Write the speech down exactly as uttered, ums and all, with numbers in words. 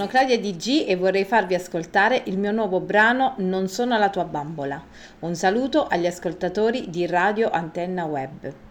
sono Claudia D G e vorrei farvi ascoltare il mio nuovo brano Non sono la tua bambola. Un saluto agli ascoltatori di Radio Antenna Web.